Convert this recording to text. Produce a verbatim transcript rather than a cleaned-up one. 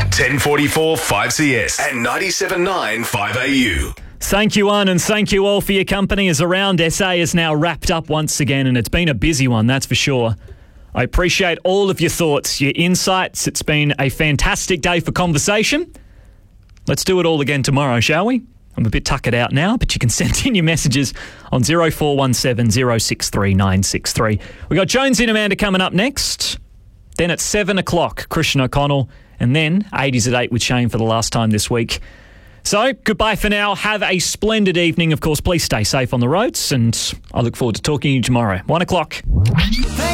ten forty-four five C S and ninety-seven point nine five A U. Thank you, one, and thank you all for your company as Around S A is now wrapped up once again, and it's been a busy one, that's for sure. I appreciate all of your thoughts, your insights. It's been a fantastic day for conversation. Let's do it all again tomorrow, shall we? I'm a bit tuckered out now, but you can send in your messages on zero four one seven zero six three nine six three. We got Jonesy and Amanda coming up next. Then at seven o'clock, Christian O'Connell, and then eighties at eight with Shane for the last time this week. So, goodbye for now. Have a splendid evening. Of course, please stay safe on the roads, and I look forward to talking to you tomorrow. One o'clock. Thank